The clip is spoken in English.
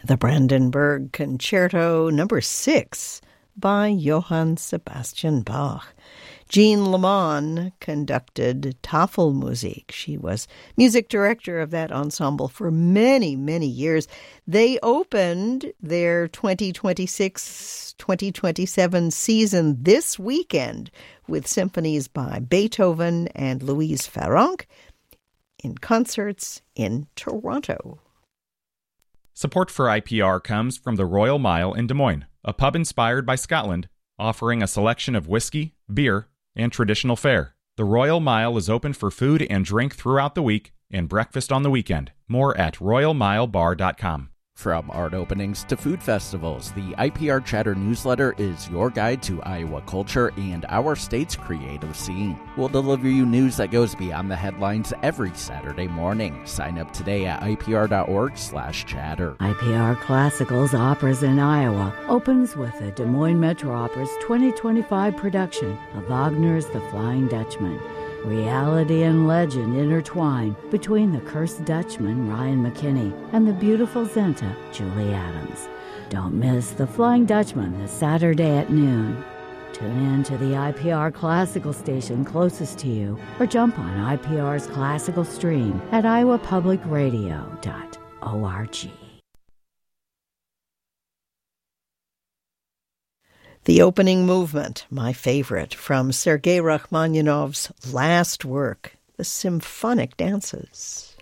the Brandenburg Concerto No. 6 by Johann Sebastian Bach. Jean Lamont conducted Tafelmusik. She was music director of that ensemble for many, many years. They opened their 2026-2027 season this weekend with symphonies by Beethoven and Louise Farrenc in concerts in Toronto. Support for IPR comes from the Royal Mile in Des Moines, a pub inspired by Scotland, offering a selection of whiskey, beer, and traditional fare. The Royal Mile is open for food and drink throughout the week and breakfast on the weekend. More at royalmilebar.com. From art openings to food festivals, the IPR Chatter newsletter is your guide to Iowa culture and our state's creative scene. We'll deliver you news that goes beyond the headlines every Saturday morning. Sign up today at ipr.org/chatter. IPR Classicals Operas in Iowa opens with the Des Moines Metro Opera's 2025 production of Wagner's The Flying Dutchman. Reality and legend intertwine between the cursed Dutchman, Ryan McKinney, and the beautiful Zenta, Julie Adams. Don't miss The Flying Dutchman this Saturday at noon. Tune in to the IPR Classical station closest to you or jump on IPR's classical stream at iowapublicradio.org. The opening movement, my favorite, from Sergei Rachmaninoff's last work, the Symphonic Dances.